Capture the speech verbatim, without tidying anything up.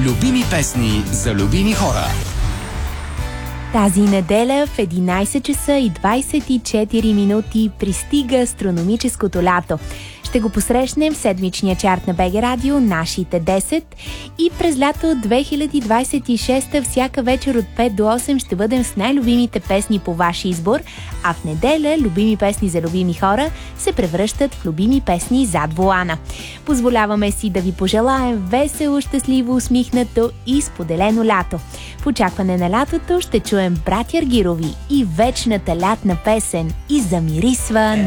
Любими песни за любими хора. Тази неделя в единайсет часа и двайсет и четири минути пристига астрономическото лято. Ще го посрещнем в седмичния чарт на БГ Радио Нашите десет и през лято две хиляди двайсет и шеста всяка вечер от пет до осем ще бъдем с най-любимите песни по ваш избор, а в неделя любими песни за любими хора се превръщат в любими песни зад волана. Позволяваме си да ви пожелаем весело, щастливо, усмихнато и споделено лято. В очакване на лятото ще чуем братя Аргирови и вечната лятна песен "И замирисва